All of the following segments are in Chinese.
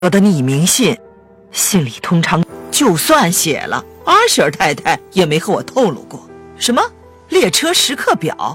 的匿名信，信里通常就算写了，阿舍尔太太也没和我透露过。什么列车时刻表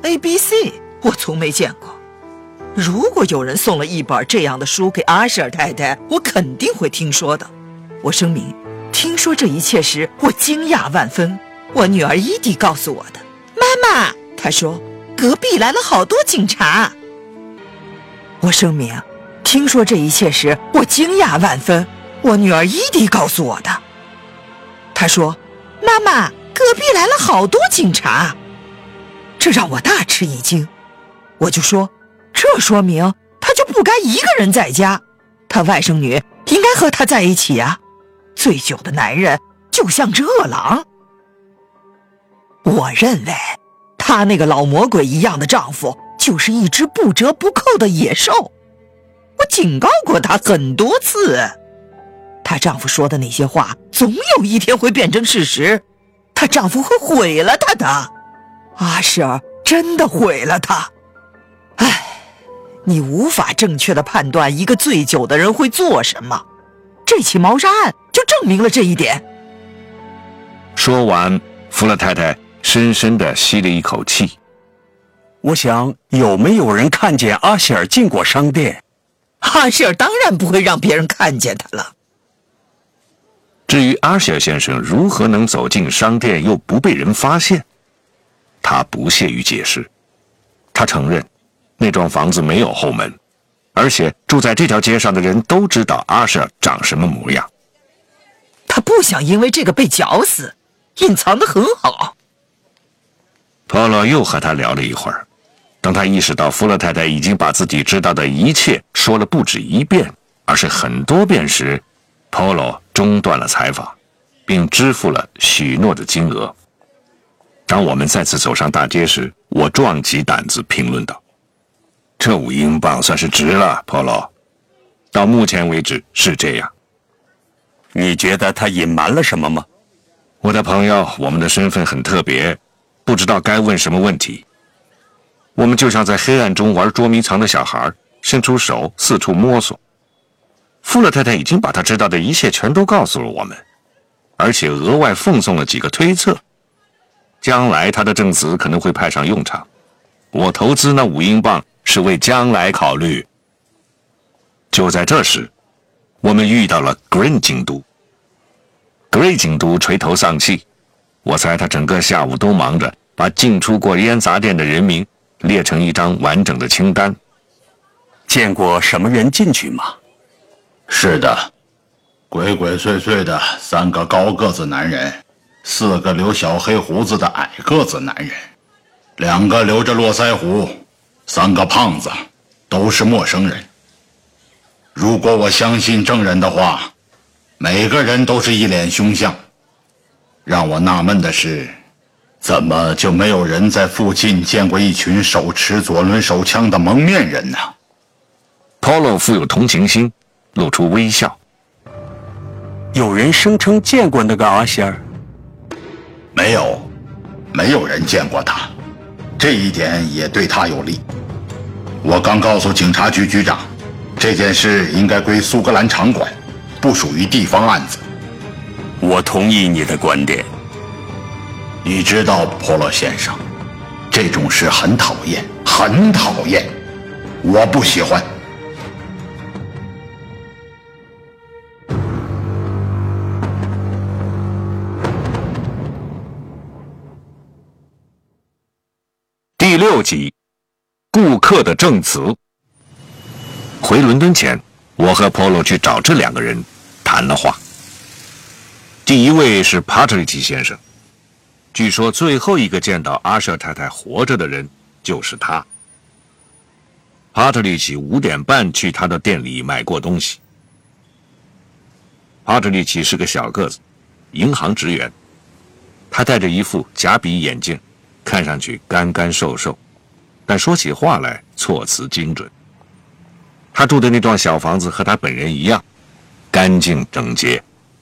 ABC 我从没见过。如果有人送了一本这样的书给阿舍尔太太，我肯定会听说的。我声明，听说这一切时我惊讶万分。我女儿伊迪告诉我的。妈妈，她说隔壁来了好多警察。我声明，听说这一切时我惊讶万分。我女儿伊迪告诉我的。她说妈妈，隔壁来了好多警察。这让我大吃一惊。我就说，这说明他就不该一个人在家，他外甥女应该和他在一起啊。醉酒的男人就像只饿狼。我认为她那个老魔鬼一样的丈夫就是一只不折不扣的野兽。我警告过她很多次，她丈夫说的那些话总有一天会变成事实，她丈夫会毁了她的。阿舍尔真的毁了她。唉，你无法正确的判断一个醉酒的人会做什么，这起谋杀案就证明了这一点。 说完，弗勒太太深深地吸了一口气。 我想，有没有人看见阿希尔进过商店？ 阿希尔当然不会让别人看见他了。 至于阿希尔先生如何能走进商店又不被人发现，他不屑于解释。他承认那幢房子没有后门，而且住在这条街上的人都知道阿舍长什么模样。 他不想因为这个被绞死，隐藏得很好。 波罗又和他聊了一会儿，当他意识到弗勒太太已经把自己知道的一切说了不止一遍，而是很多遍时，波罗中断了采访，并支付了许诺的金额。当我们再次走上大街时，我壮起胆子评论道：“这5英镑算是值了，波罗。到目前为止是这样。” 你觉得他隐瞒了什么吗？ 我的朋友，我们的身份很特别，不知道该问什么问题。我们就像在黑暗中玩捉迷藏的小孩，伸出手四处摸索。富勒太太已经把她知道的一切全都告诉了我们，而且额外奉送了几个推测。将来她的证词可能会派上用场。我投资那5英镑是为将来考虑。就在这时，我们遇到了 Green 京都。Green 京都垂头丧气，我猜他整个下午都忙着把进出过烟杂店的人名列成一张完整的清单。 见过什么人进去吗？ 是的，鬼鬼祟祟的3个高个子男人，4个留小黑胡子的矮个子男人，2个留着络腮胡，3个胖子，都是陌生人。如果我相信证人的话，每个人都是一脸凶相。让我纳闷的是，怎么就没有人在附近见过一群手持左轮手枪的蒙面人呢？ Polo 富有同情心，露出微笑。 有人声称见过那个阿希尔？ 没有人见过他，这一点也对他有利。我刚告诉警察局局长，这件事应该归苏格兰场管，不属于地方案子。 我同意你的观点。 你知道，波洛先生，这种事很讨厌，很讨厌，我不喜欢。 第6集，顾客的证词。回伦敦前，我和 Polo 去找这2个人谈了话。第一位是帕特里奇先生，据说最后一个见到阿舍太太活着的人就是他。帕特里奇5点半去他的店里买过东西。帕特里奇是个小个子，银行职员，他戴着一副假比眼镜，看上去干干瘦瘦，但说起话来措辞精准。他住的那幢小房子和他本人一样，干净整洁。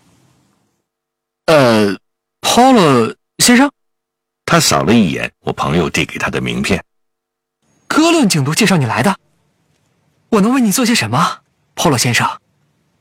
Polo 先生， 他扫了一眼我朋友递给他的名片。 哥伦警督介绍你来的，我能为你做些什么，Polo 先生？